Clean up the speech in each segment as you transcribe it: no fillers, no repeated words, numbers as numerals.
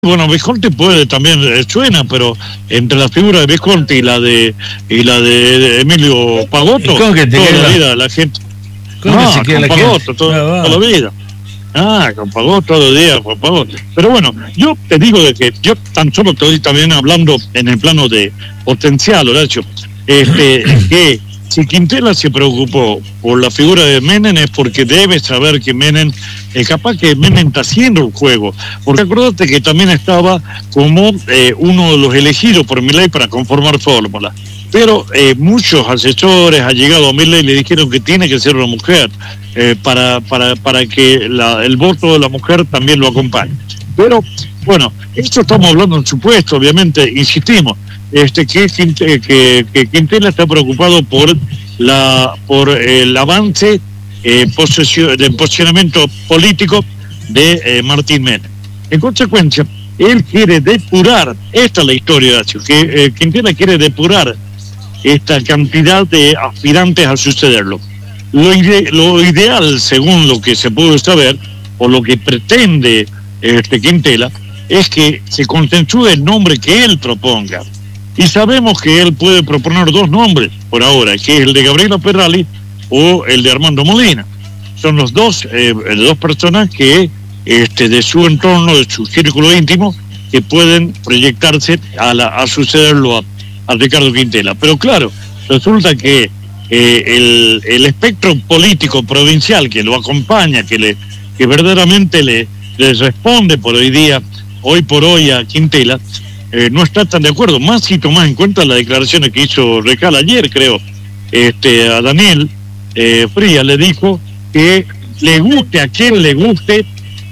Bueno, Visconti puede también, suena, pero entre la figura de Visconti y la de Emilio Pagotto, toda la vida la gente. Con Pagotto, toda la vida. Con Pagotto todo el día, con Pagotto. Pero bueno, yo te digo de que yo tan solo estoy también hablando en el plano de potencial, Horacio, que si Quintela se preocupó por la figura de Menem es porque debe saber que Menem, capaz que Menem está haciendo el juego, porque acuérdate que también estaba como uno de los elegidos por Milei para conformar fórmula, pero muchos asesores han llegado a Milei y le dijeron que tiene que ser una mujer, para que el voto de la mujer también lo acompañe. Pero bueno, esto estamos hablando en supuesto, obviamente, insistimos, que Quintela está preocupado por el avance del posicionamiento político de Martín Menem. En consecuencia, él quiere depurar, esta es la historia, que Quintela quiere depurar esta cantidad de aspirantes a sucederlo. Lo ideal, según lo que se pudo saber, o lo que pretende Quintela, es que se consensúe el nombre que él proponga. Y sabemos que él puede proponer dos nombres por ahora, que es el de Gabriela Perrali o el de Armando Molina. Son los dos personas que de su entorno, de su círculo íntimo, que pueden proyectarse a sucederlo a Ricardo Quintela. Pero claro, resulta que el espectro político provincial que lo acompaña, que verdaderamente le responde hoy por hoy a Quintela, no está tan de acuerdo, más si tomás en cuenta las declaraciones que hizo Rejal ayer, creo, a Daniel Frías le dijo que le guste a quien le guste,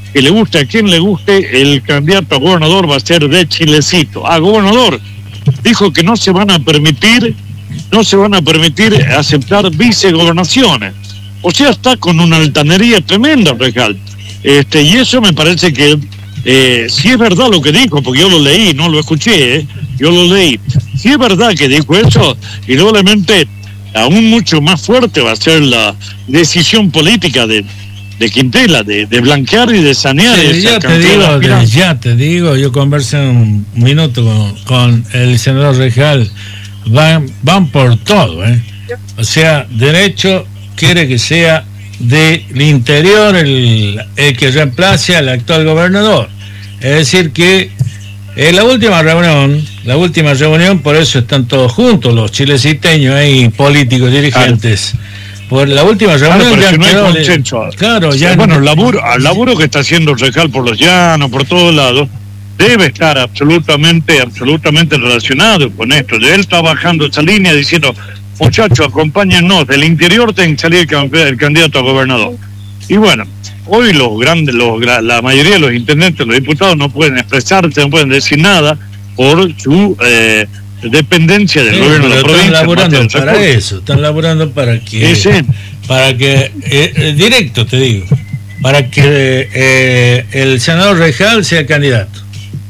el candidato a gobernador va a ser de Chilecito. Gobernador, dijo que no se van a permitir aceptar vicegobernaciones. O sea, está con una altanería tremenda, Rejal. Y eso me parece que si es verdad lo que dijo, porque yo lo leí, no lo escuché, yo lo leí. Si es verdad que dijo eso, indudablemente aún mucho más fuerte va a ser la decisión política de Quintela, de blanquear y de sanear esa cantidad. Ya te digo, yo conversé un minuto con el senador Rejal, van por todo, O sea, derecho quiere que sea del interior el que reemplace al actual gobernador. Es decir que en la última reunión, por eso están todos juntos los chileciteños ahí, políticos, dirigentes. Por la última reunión ya no quedó consenso. Claro, ya bueno, el laburo que está haciendo Rejal por los llanos, por todos lados, debe estar absolutamente relacionado con esto. De él trabajando esa línea diciendo: muchachos, acompáñennos, del interior tiene que salir el candidato a gobernador. Y bueno, hoy la mayoría de los intendentes, los diputados no pueden expresarse, no pueden decir nada por su dependencia del gobierno de la provincia. Están laburando para eso, están laburando para que directo te digo, para que el senador Rejal sea candidato.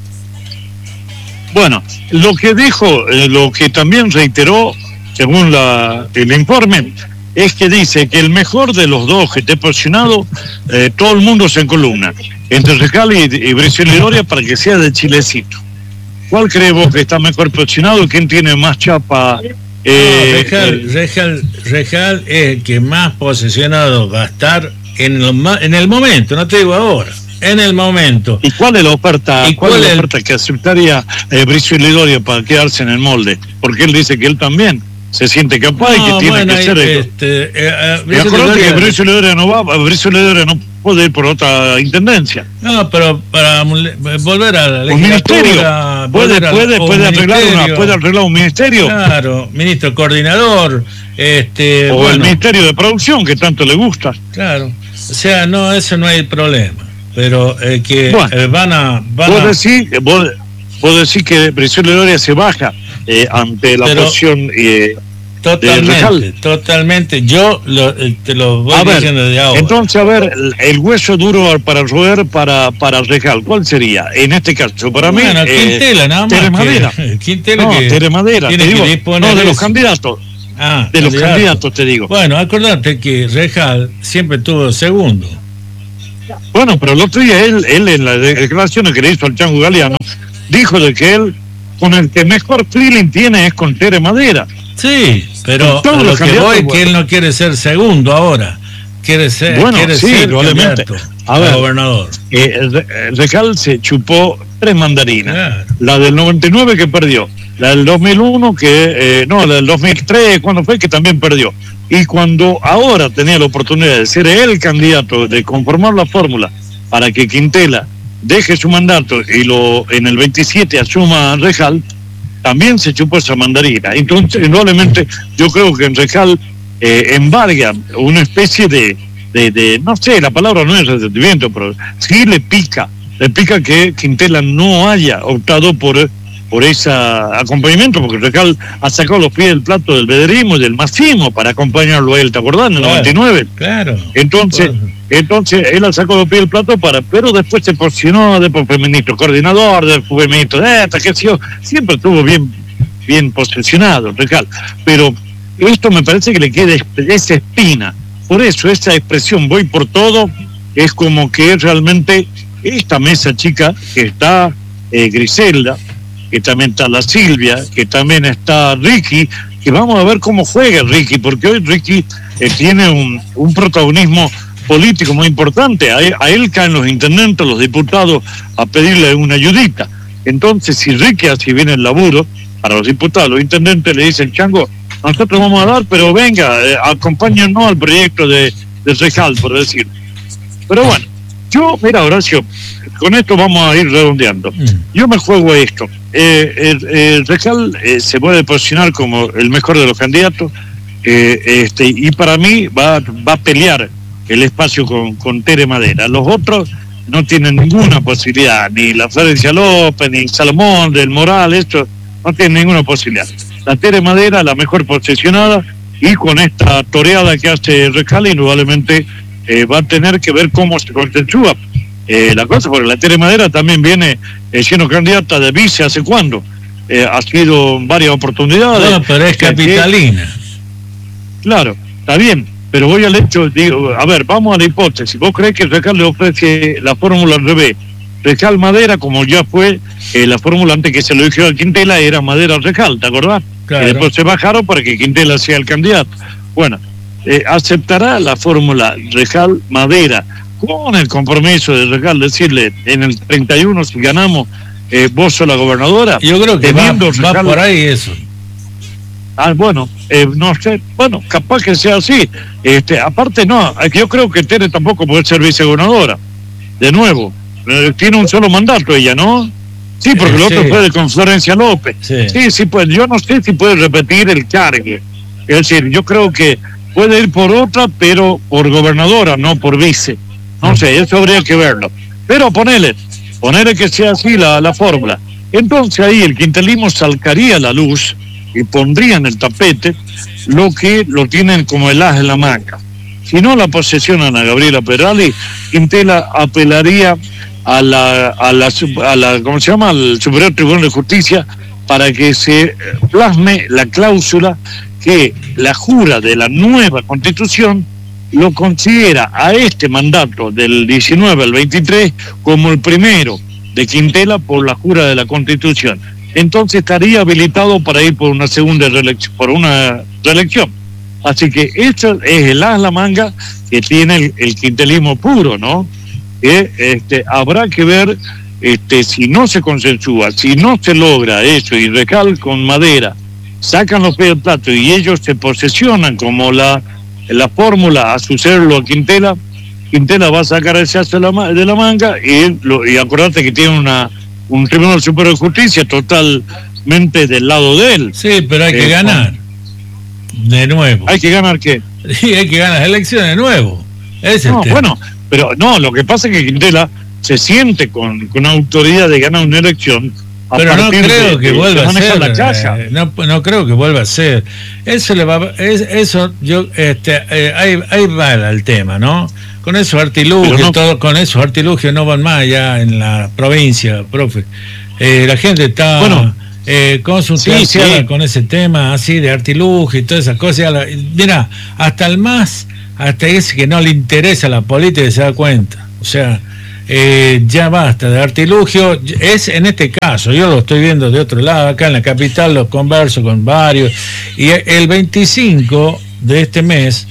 Bueno, lo que dijo, lo que también reiteró, según el informe, es que dice que el mejor de los dos que esté posicionado, todo el mundo se encolumna entre Rejal y Brizuela y Doria para que sea de Chilecito. ¿Cuál crees vos que está mejor posicionado? ¿Quién tiene más chapa? Rejal es el que más posicionado va a estar en el momento, no te digo ahora, en el momento. ¿Y cuál es la oferta? ¿Cuál es la oferta que aceptaría Brizuela y Doria para quedarse en el molde? Porque él dice que él también se siente capaz y que tiene que ser. Me acuerdo que Brizuela y Doria no puede ir por otra intendencia. No, pero para volver a la legislatura, puede arreglar un ministerio. Claro, ministro coordinador, o el ministerio de producción que tanto le gusta. Claro, o sea, no, eso no hay problema, pero que vos decís que Brizuela y Doria se baja ante la posición totalmente. Yo te lo voy diciendo desde ahora. Entonces, a ver, el hueso duro para roer para Rejal, ¿cuál sería? En este caso, para mí, Quintela, nada más. Tere Madera. Tere Madera. Tiene que disponer de los candidatos. De los candidatos, te digo. Bueno, acordate que Rejal siempre tuvo segundo. Bueno, pero el otro día él en las declaraciones que le hizo al Chango Galeano, dijo de que él, con el que mejor feeling tiene es con Tere Madera. Sí, pero a lo que voy es que él no quiere ser segundo ahora. Quiere ser, candidato a gobernador. Rejal se chupó 3 mandarinas. Claro. La del 99 que perdió, la del 2001 la del 2003 cuando fue que también perdió. Y cuando ahora tenía la oportunidad de ser el candidato, de conformar la fórmula para que Quintela deje su mandato y en el 27 asuma Rejal, también se chupó esa mandarina. Entonces, indudablemente, yo creo que en Rejal embarga una especie de, no sé, la palabra no es resentimiento, pero sí le pica que Quintela no haya optado por ese acompañamiento, porque Rejal ha sacado los pies del plato del vederismo y del masismo para acompañarlo a él, ¿te acordás? En el 99. Claro. Entonces él ha sacado los pies del plato pero después se posicionó después feminista, coordinador del feminista, siempre estuvo bien posicionado Rejal, pero esto me parece que le queda esa espina. Por eso esa expresión voy por todo es como que realmente esta mesa chica que está Griselda, que también está la Silvia, que también está Ricky, que vamos a ver cómo juega Ricky, porque hoy Ricky tiene un protagonismo político muy importante. A él caen los intendentes, los diputados a pedirle una ayudita. Entonces, si Ricky hace bien el laburo para los diputados, los intendentes le dicen, Chango, nosotros vamos a dar, pero venga, acompáñennos al proyecto de Rejal, por decir. Pero bueno, mira, Horacio, con esto vamos a ir redondeando. Yo me juego a esto. Rejal se puede posicionar como el mejor de los candidatos, y para mí va a pelear el espacio con Tere Madera. Los otros no tienen ninguna posibilidad, ni la Florencia López, ni Salomón del Moral, esto no tienen ninguna posibilidad. La Tere Madera, la mejor posicionada, y con esta toreada que hace Rejal, indudablemente va a tener que ver cómo se consensúa la cosa, porque la Tere Madera también viene siendo candidata de vice. ¿Hace cuándo? Ha sido varias oportunidades. No, pero es capitalina. Claro, está bien, pero voy al hecho, digo, a ver, vamos a la hipótesis. ¿Vos creés que Rejal le ofrece la fórmula al revés? Rejal Madera, como ya fue la fórmula antes que se lo dijo a Quintela, era Madera Rejal, ¿te acordás? Claro. Y después se bajaron para que Quintela sea el candidato. Bueno, aceptará la fórmula Rejal Madera con el compromiso de Rejal, decirle en el 31 si ganamos, vos sos la gobernadora. Yo creo que va por ahí eso. Bueno, no sé, bueno, capaz que sea así. Aparte no, yo creo que Tere tampoco puede ser vicegobernadora. De nuevo, tiene un solo mandato ella, ¿no? Sí, porque el otro fue con Florencia López. Sí, pues yo no sé si puede repetir el cargue. Es decir, yo creo que puede ir por otra, pero por gobernadora, no por vice. No sé, eso habría que verlo. Pero ponele que sea así la fórmula. Entonces ahí el quintelismo salcaría a la luz y pondría en el tapete lo que lo tienen como el as en la manga. Si no la posesionan a Gabriela Perales, Quintela apelaría a la ¿cómo se llama? Al Superior Tribunal de Justicia para que se plasme la cláusula que la jura de la nueva Constitución lo considera a este mandato del 19 al 23 como el primero de Quintela por la jura de la Constitución. Entonces estaría habilitado para ir por una segunda reelección, Así que esto es el as la manga que tiene el quintelismo puro, ¿no? Habrá que ver si no se consensúa, si no se logra eso y Rejal con Madera sacan los pies del plato y ellos se posesionan como la fórmula a sucederlo a Quintela va a sacar ese as de la manga y acordate que tiene un Tribunal Superior de Justicia totalmente del lado de él. Sí, pero hay que ganar de nuevo. ¿Hay que ganar qué? Sí, hay que ganar las elecciones de nuevo. Pero no, lo que pasa es que Quintela se siente con autoridad de ganar una elección. Pero no creo que vuelva a ser. No creo que vuelva a ser. Eso le va. Ahí va el tema, ¿no? Con esos artilugios, con esos artilugios no van más allá en la provincia, profe. La gente está consultada con ese tema así de artilugio y todas esas cosas. Mira, hasta ese que no le interesa la política se da cuenta. O sea, ya basta de artilugio. Es en este caso, yo lo estoy viendo de otro lado, acá en la capital lo converso con varios, y el 25 de este mes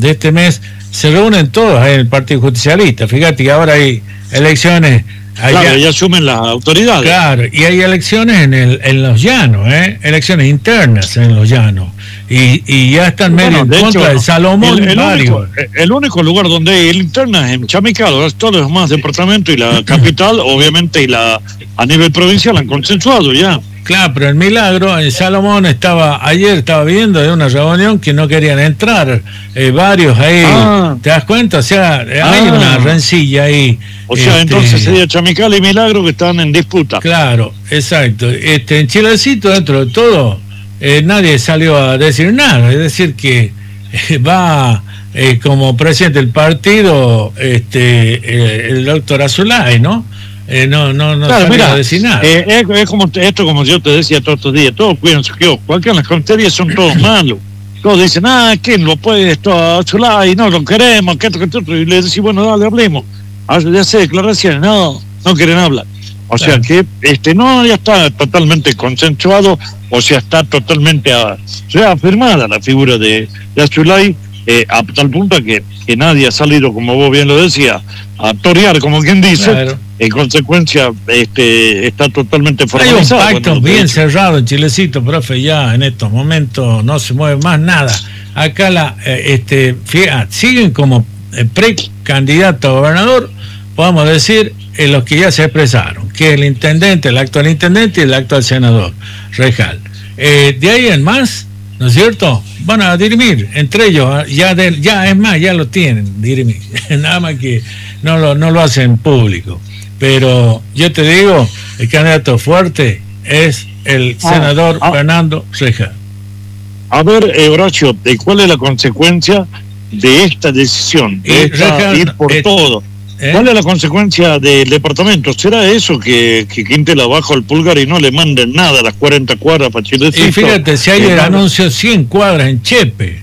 se reúnen todos ahí en el Partido Justicialista. Fíjate que ahora hay elecciones allá. Claro, ya asumen las autoridades. Claro, y hay elecciones en los llanos, elecciones internas en los llanos. Y ya están medio en contra de Salomón. El único lugar donde hay el interna es en Chamical, todos los demás departamentos y la capital, obviamente, y a nivel provincial han consensuado ya. Claro, pero el Milagro, en Salomón ayer estaba viendo de una reunión que no querían entrar, varios ahí, ¿te das cuenta? O sea, hay una rencilla ahí. O sea, entonces sería Chamical y Milagro que están en disputa. Claro, exacto. En Chilecito, dentro de todo, nadie salió a decir nada, es decir que va como presidente del partido el doctor Azulay, ¿no? No claro, mira, a decir nada. Es como yo te decía todos estos días, todos cuídense que cualquiera en las fronteras son todos malos. Todos dicen, ¿quién lo puede esto a Azulay? No lo queremos, que otro. Y le decís, bueno, dale, hablemos. Ya hace declaraciones, no quieren hablar. O sea que ya está totalmente consensuado, o sea, está totalmente reafirmada la figura de Azulay, a tal punto que nadie ha salido, como vos bien lo decías, a torear, como quien dice. Claro. En consecuencia, está totalmente formalizado. Hay un pacto bien cerrado en Chilecito, profe, ya en estos momentos no se mueve más nada. Acá siguen como precandidato a gobernador, podemos decir, los que ya se expresaron, que es el actual intendente y el actual senador Rejal. De ahí en más, ¿no es cierto?, van a dirimir entre ellos, ya lo tienen, dirimir, nada más que no lo hacen público. Pero yo te digo, el candidato fuerte es el senador Fernando Rejal. A ver, Horacio, ¿cuál es la consecuencia de esta decisión? De ir por todo. ¿Cuál es la consecuencia del departamento? ¿Será eso que Quintela bajo el pulgar y no le manden nada a las 40 cuadras para Chilecito? Y fíjate, si ayer anunció 100 cuadras en Chepe,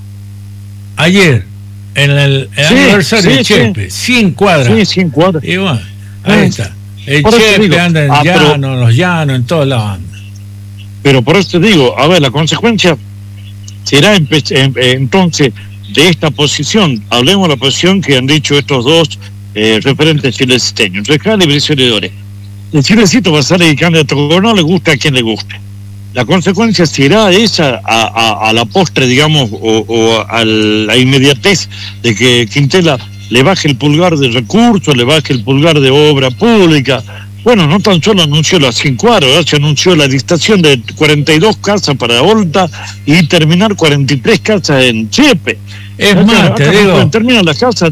ayer, en el aniversario de Chepe, 100 cuadras. Sí, 100 cuadras. Y bueno, ahí está. El Chepe anda en los llanos, en toda la banda. Pero por eso te digo, a ver, la consecuencia será entonces de esta posición. Hablemos de la posición que han dicho estos dos referentes chilecisteños, Rejal y Briceño Dores. El Chilecito va a salir candidato, no le gusta a quien le guste. La consecuencia será esa a la postre, digamos, o a la inmediatez de que Quintela le baje el pulgar de recursos, le baje el pulgar de obra pública. Bueno, no tan solo anunció las 100 cuadras, se anunció la licitación de 42 casas para Olta y terminar 43 casas en Chepe. Es más, te digo. No pueden terminar las casas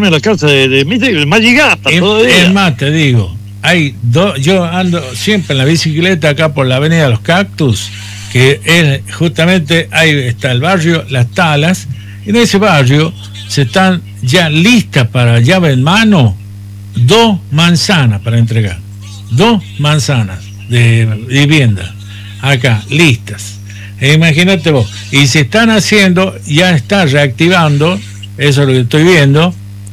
de Malligata todavía. Es más, te digo. Yo ando siempre en la bicicleta acá por la avenida Los Cactus, que es justamente ahí está el barrio Las Talas, y en ese barrio se están ya listas para llave en mano 2 manzanas para entregar. 2 manzanas de vivienda acá listas. Imagínate vos, y se están haciendo, ya está reactivando, eso es lo que estoy viendo,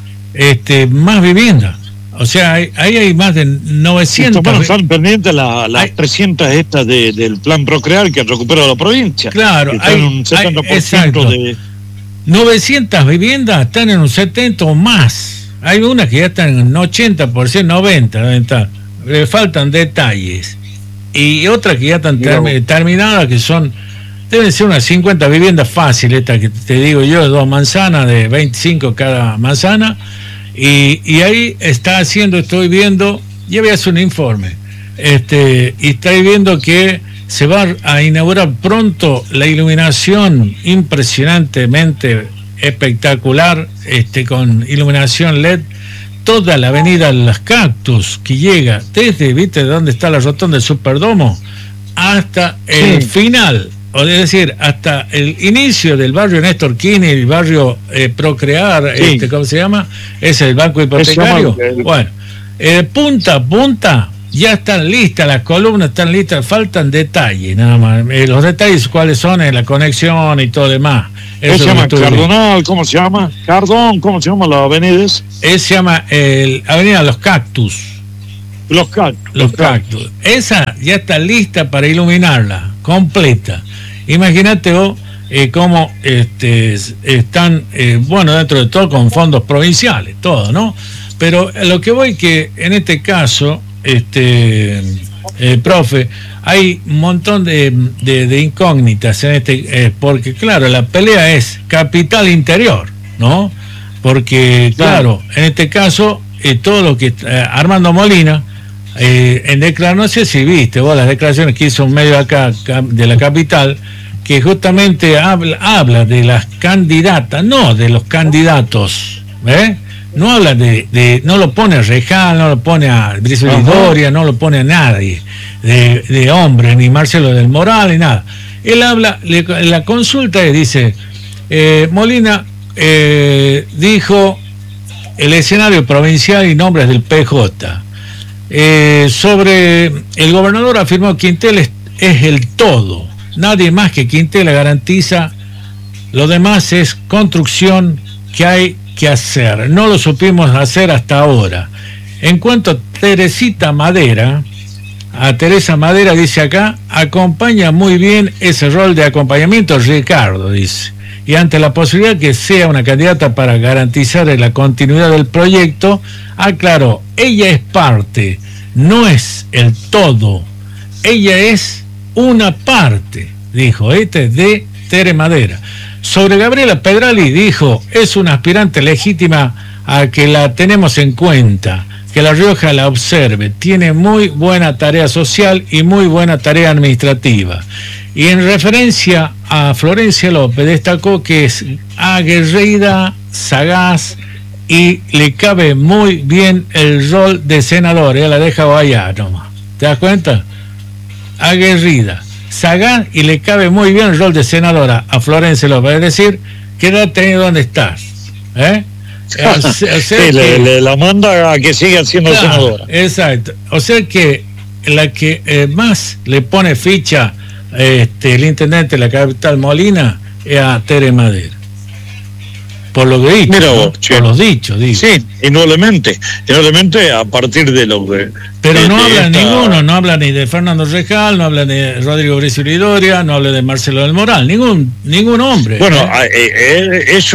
más viviendas. O sea, ahí hay más de 900. Bueno, están pendientes las 300 estas del plan Procrear que ha recuperado la provincia. Claro, hay un 70% de 900 viviendas están en un 70 o más. Hay unas que ya están en un 80%, 90%, le faltan detalles. Y otras que ya están terminadas, que deben ser unas 50 viviendas fáciles, estas que te digo yo, 2 manzanas de 25 cada manzana. Y ahí estoy viendo, ya voy a hacer un informe, y estoy viendo que se va a inaugurar pronto la iluminación impresionantemente espectacular, con iluminación LED, toda la avenida Las Cactus, que llega desde, ¿viste dónde está la rotonda del Superdomo? Hasta el final, o es decir, hasta el inicio del barrio Néstor Kirchner, el barrio Procrear, ¿cómo se llama? Es el banco hipotecario. Bueno, punta a punta, ya están listas, las columnas están listas, faltan detalles nada más. Los detalles cuáles son, la conexión y todo demás. Eso se llama Cardonal, ¿cómo se llama? Cardón, ¿cómo se llama la avenida? Se llama Avenida Los Cactus. Los Cactus. Esa ya está lista para iluminarla, completa. Imagínate vos cómo están, bueno, dentro de todo con fondos provinciales, todo, ¿no? Pero lo que voy que en este caso, profe, hay un montón de incógnitas en porque claro, la pelea es capital interior, ¿no? Porque claro, en este caso, todo lo que Armando Molina en declaración, no sé si viste vos las declaraciones que hizo un medio acá de la capital, que justamente habla de las candidatas, no de los candidatos, no habla no lo pone a Rejal, no lo pone a Brizuela Doria, no lo pone a nadie de hombre, ni Marcelo del Moral, ni nada. Él habla, la consulta dice, Molina dijo el escenario provincial y nombres del PJ. Sobre el gobernador afirmó que Quintel es el todo, nadie más que Quintel garantiza, lo demás es construcción que hay que hacer, no lo supimos hacer hasta ahora. En cuanto a Teresa Madera dice acá, acompaña muy bien ese rol de acompañamiento Ricardo, dice, y ante la posibilidad que sea una candidata para garantizar la continuidad del proyecto, aclaró, ella es parte, no es el todo, ella es una parte, dijo, de Tere Madera. Sobre Gabriela Pedrali dijo, es una aspirante legítima a que la tenemos en cuenta, que La Rioja la observe, tiene muy buena tarea social y muy buena tarea administrativa. Y en referencia a Florencia López, destacó que es aguerrida, sagaz y le cabe muy bien el rol de senadora. Ya la deja allá nomás. ¿Te das cuenta? Aguerrida, sagaz y le cabe muy bien el rol de senadora a Florencia López. Es decir, quédate ahí donde estás. La manda a que siga siendo senadora. Exacto. O sea que la que más le pone ficha el intendente de la capital Molina es a Tere Madera. Por lo que he dicho, mira vos, ¿no? Por los dichos, digo. Sí, indudablemente a partir de lo que... Pero no habla ninguno, no habla ni de Fernando Rejal, no habla ni de Rodrigo Brizuela Doria, no habla de Marcelo del Moral, ningún hombre. Bueno, es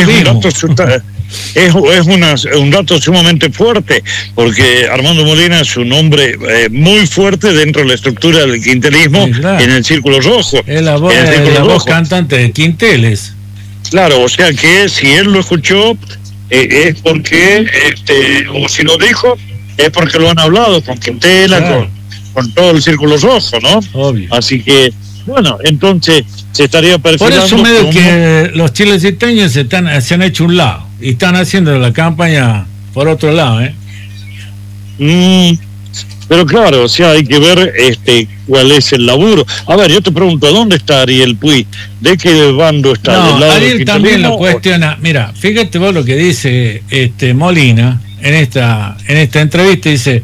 un dato sumamente fuerte, porque Armando Molina es un hombre muy fuerte dentro de la estructura del quintelismo, sí, claro, en el Círculo Rojo. Es la voz cantante de Quinteles. Claro, o sea que si él lo escuchó, es porque, o si lo dijo, es porque lo han hablado con Quintela, claro, con todo el Círculo Rojo, ¿no? Obvio. Así que, bueno, entonces se estaría perfilando. Por eso medio que los chileciteños se han hecho un lado y están haciendo la campaña por otro lado, Pero claro, o sea, hay que ver cuál es el laburo. A ver, yo te pregunto, ¿dónde está Ariel Puig? ¿De qué bando está? No, ¿del lado Ariel también lo cuestiona. Mira, fíjate vos lo que dice Molina en esta entrevista, dice,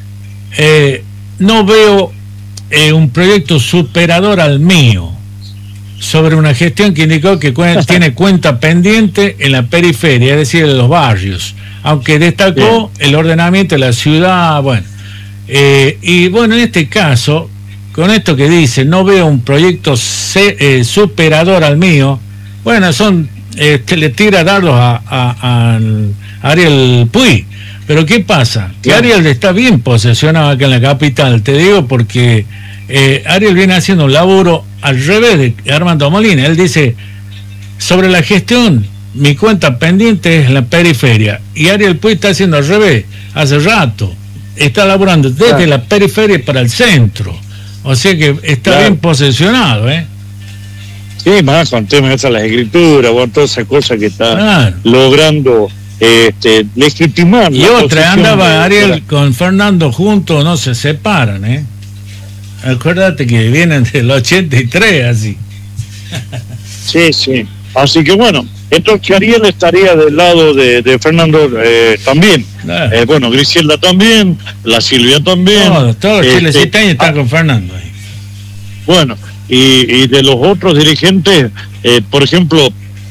no veo un proyecto superador al mío, sobre una gestión que indicó que tiene cuenta pendiente en la periferia, es decir, en los barrios, aunque destacó el ordenamiento de la ciudad, bueno. Y bueno, en este caso, con esto que dice, no veo un proyecto superador al mío, bueno, le tira dardos a Ariel Puig. Pero ¿qué pasa? Que Ariel está bien posesionado acá en la capital, te digo, porque Ariel viene haciendo un laburo al revés de Armando Molina. Él dice, sobre la gestión, mi cuenta pendiente es en la periferia, y Ariel Puig está haciendo al revés, hace rato. Está laburando desde la periferia para el centro. O sea que está bien posesionado, Sí, más con temas de las escrituras, bueno, todas esas cosas que está logrando legitimar. Y otra, andaba Ariel con Fernando juntos, no se separan, Acuérdate que vienen del 83, así. Sí. Así que bueno, entonces Ariel estaría del lado de Fernando también. Bueno, Griselda también, la Silvia también. Todos los chilecitaños están con Fernando. Bueno, y de los otros dirigentes, por ejemplo,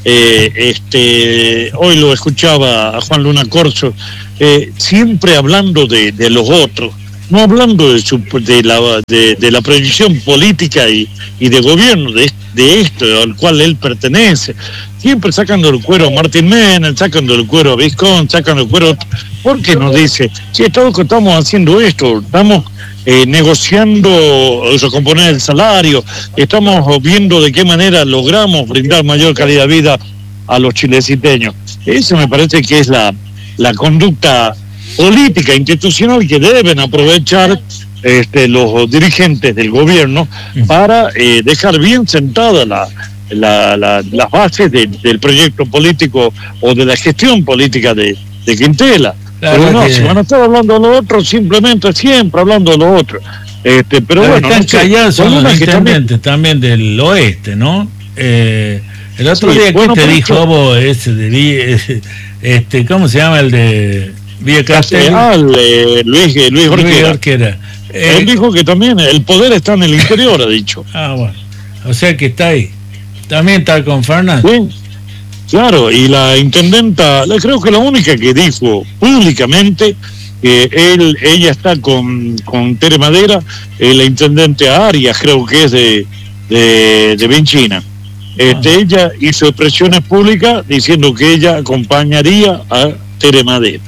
hoy lo escuchaba a Juan Luna Corso, siempre hablando de los otros, no hablando de la proyección política y de gobierno de esto al cual él pertenece. Siempre sacando el cuero a Martín Menem, sacando el cuero a Vizcón, sacando el cuero. ¿Por qué nos dice? Si estamos haciendo esto, estamos negociando recomponer el salario, estamos viendo de qué manera logramos brindar mayor calidad de vida a los chileciteños. Eso me parece que es la conducta política institucional que deben aprovechar los dirigentes del gobierno para dejar bien sentada las bases del proyecto político o de la gestión política de Quintela. Pero no, si van a estar hablando de lo otro, simplemente siempre hablando de lo otro. Pero bueno, están callados son los intendentes también del oeste, ¿no? El otro día que te dijo vos ese de ¿cómo se llama el de Villa Castelli? Luis Jorquera. Él dijo que también el poder está en el interior, ha dicho. Bueno, o sea que está ahí. También está con Fernando. Sí. Claro, y la intendenta, creo que la única que dijo públicamente que ella está con Tere Madera, la intendente Arias, creo que es de Vinchina. Ella hizo expresiones públicas diciendo que ella acompañaría a Tere Madera.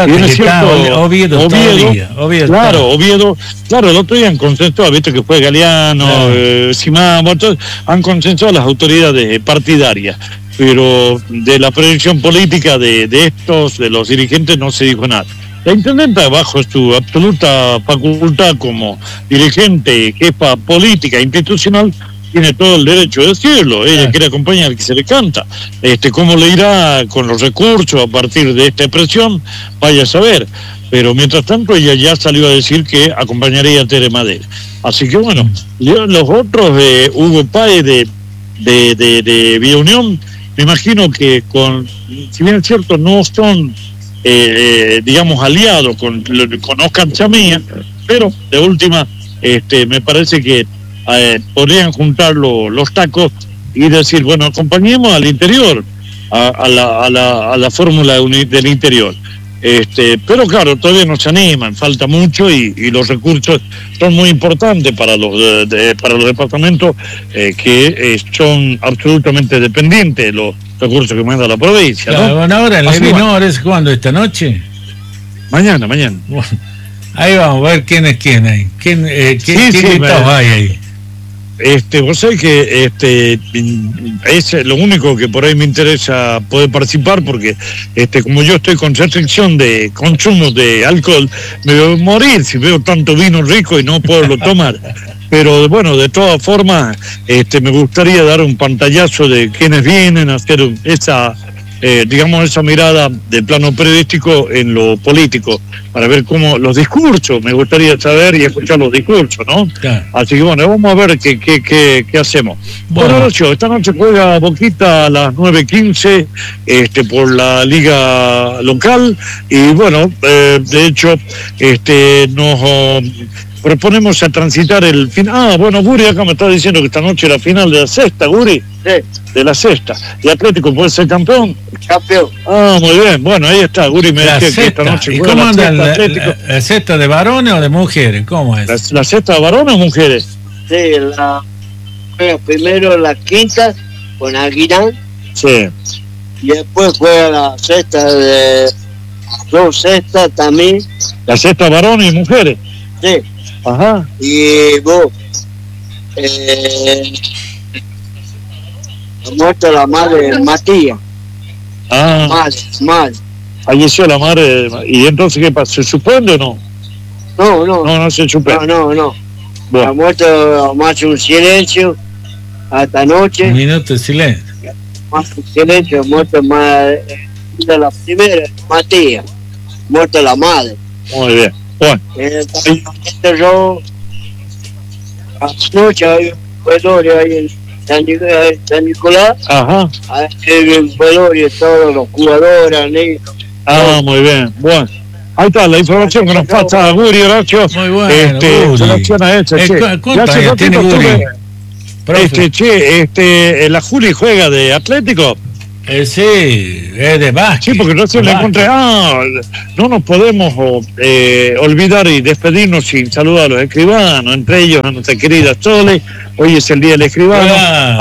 Oviedo. Claro, Oviedo. Claro, el otro día han consensuado, viste que fue Galeano, Simán, han consensuado las autoridades partidarias. Pero de la proyección política de los dirigentes no se dijo nada. La intendenta, bajo su absoluta facultad como dirigente, jefa política institucional, tiene todo el derecho de decirlo. Ella quiere acompañar al que se le canta. ¿Cómo le irá con los recursos a partir de esta expresión? Vaya a saber. Pero mientras tanto ella ya salió a decir que acompañaría a Tere Madera. Así que bueno, los otros de Hugo Páez de Villa Unión, me imagino que si bien es cierto, no son, digamos, aliados con Oscar Chamía, pero de última, me parece que podrían juntar los tacos y decir, bueno, acompañemos al interior, a la fórmula del interior. Pero claro, todavía no se animan, falta mucho y los recursos son muy importantes para los departamentos que son absolutamente dependientes de los recursos que manda la provincia. Claro, bueno, ahora el Levinor es cuando, esta noche. Mañana. Bueno, ahí vamos a ver quién es quién ahí. ¿Qué invitados hay ahí? Vos sabés que es lo único que por ahí me interesa poder participar, porque como yo estoy con restricción de consumo de alcohol, me voy a morir si veo tanto vino rico y no puedo tomar. Pero bueno, de todas formas, me gustaría dar un pantallazo de quienes vienen a hacer esa mirada de plano periodístico en lo político, para ver cómo los discursos, me gustaría saber y escuchar los discursos, ¿no? Claro. Así que bueno, vamos a ver qué hacemos. Bueno, esta noche juega Boquita a las 9:15 por la liga local, y bueno, de hecho, nos proponemos a transitar el final. Bueno, Guri acá me está diciendo que esta noche es la final de la sexta, Guri. Sí. De la sexta. ¿Y Atlético puede ser campeón? Campeón. Muy bien. Bueno, ahí está, Guri me dice que esta noche. ¿Y cómo anda la sexta de varones o de mujeres? ¿Cómo es? ¿La sexta de varones o mujeres? Sí, primero la quinta con Aguirán. Sí. Y después juega la sexta de dos sextas también. ¿La sexta de varones y mujeres? Sí. Ajá. Y vos, muerto la madre de Matías. Mal. Falleció la madre. ¿Y entonces qué pasa? ¿Se suspende o no? No se suspende. No. Bueno. Ha muerto más un silencio hasta anoche. Un minuto de silencio. Más un silencio, muerto más de la primera, Matías. Muerto la madre. Muy bien. Bueno. Yo anoche hay un velorio ahí San Nicolás, Ajá. el velorio, todos los jugadores, amigos. Muy bien. Bueno, ahí está la información que nos pasa a Guri, Horacio. Muy bueno, Guri. Selección a hecha, ¿Cuántos años tiene Guri? La Juli juega de Atlético. Sí, es de básquet. Sí, porque no se le encontré. No nos podemos olvidar y despedirnos sin saludar a los escribanos, entre ellos a nuestra querida Sole. Hoy es el día del escribano.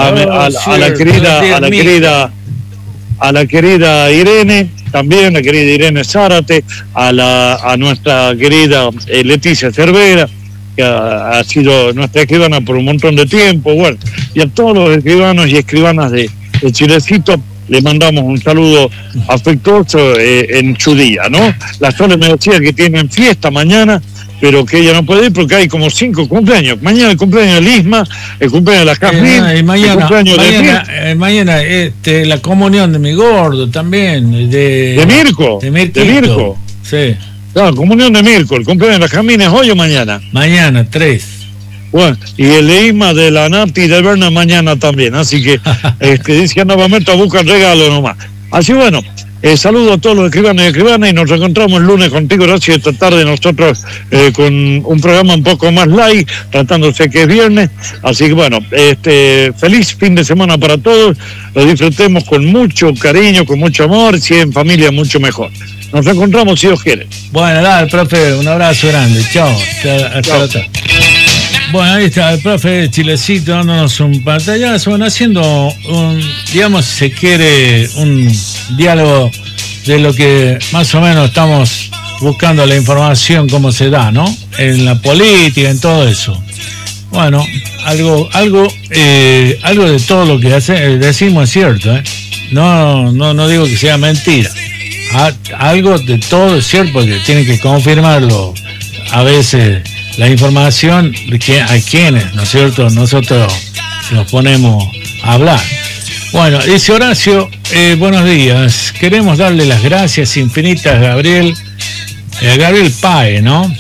A la querida Irene, también la querida Irene Zárate, a nuestra querida Leticia Cervera, que ha sido nuestra escribana por un montón de tiempo, bueno, y a todos los escribanos y escribanas de Chilecito le mandamos un saludo afectuoso en su día, ¿no? La Sole me decía que tienen fiesta mañana, pero que ella no puede ir porque hay como 5 cumpleaños. Mañana el cumpleaños de Lisma, el cumpleaños de la Jazmín, y mañana, el cumpleaños mañana la comunión de mi gordo también. ¿De Mirko? De Mirko. Sí. Claro, comunión de Mirko, el cumpleaños de la Jazmín es hoy o mañana. Mañana, 3. Bueno, y el de Isma, de la Nati y de Berna mañana también, así que dice nuevamente a buscar regalo nomás. Así bueno, saludo a todos los escribanos y escribanas y nos reencontramos el lunes contigo, Horacio, esta tarde nosotros con un programa un poco más light, tratándose que es viernes, así que bueno, feliz fin de semana para todos, lo disfrutemos con mucho cariño, con mucho amor, si en familia mucho mejor. Nos reencontramos si Dios quiere. Bueno, dale, profe, un abrazo grande, chao, hasta la tarde. Bueno, ahí está el profe de Chilecito dándonos un pantallazo, bueno, haciendo digamos, si se quiere, un diálogo de lo que más o menos estamos buscando la información, cómo se da, ¿no? En la política, en todo eso. Bueno, algo de todo lo que decimos es cierto, ¿eh? No digo que sea mentira. Algo de todo es cierto, porque tienen que confirmarlo a veces. La información a quienes, ¿no es cierto?, nosotros nos ponemos a hablar. Bueno, dice Horacio, buenos días, queremos darle las gracias infinitas a Gabriel Páez, ¿no?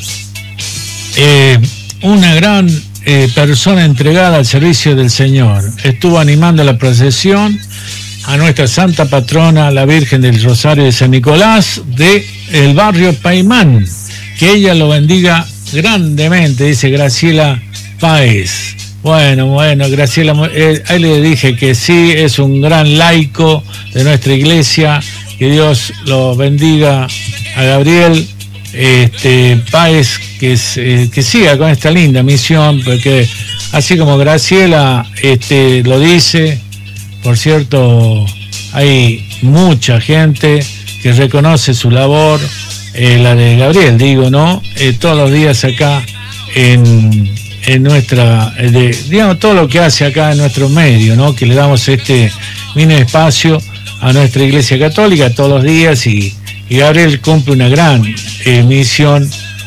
Una gran persona entregada al servicio del Señor. Estuvo animando la procesión a nuestra santa patrona, la Virgen del Rosario de San Nicolás, del barrio Paimán. Que ella lo bendiga grandemente, dice Graciela Páez. Bueno, Graciela, ahí le dije que sí, es un gran laico de nuestra iglesia, que Dios lo bendiga a Gabriel Páez, que siga con esta linda misión, porque así como Graciela lo dice, por cierto, hay mucha gente que reconoce su labor, la de Gabriel, digo, ¿no? Todos los días acá en nuestra, digamos, todo lo que hace acá en nuestro medio, ¿no? Que le damos este mini espacio a nuestra Iglesia Católica todos los días y Gabriel cumple una gran misión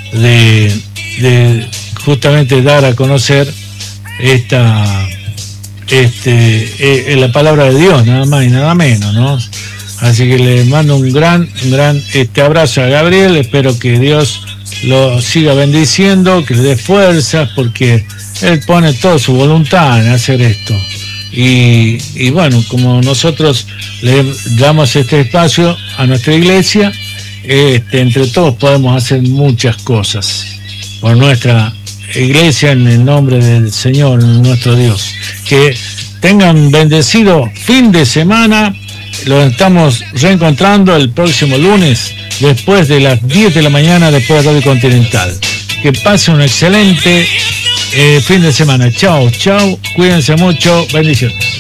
de justamente dar a conocer la palabra de Dios, nada más y nada menos, ¿no? Así que le mando un gran abrazo a Gabriel, espero que Dios lo siga bendiciendo, que le dé fuerzas, porque él pone toda su voluntad en hacer esto. Y bueno, como nosotros le damos este espacio a nuestra iglesia, entre todos podemos hacer muchas cosas por nuestra iglesia, en el nombre del Señor, nuestro Dios. Que tengan bendecido fin de semana. Los estamos reencontrando el próximo lunes, después de las 10 de la mañana, después de Radio Continental. Que pasen un excelente fin de semana. Chao, cuídense mucho, bendiciones.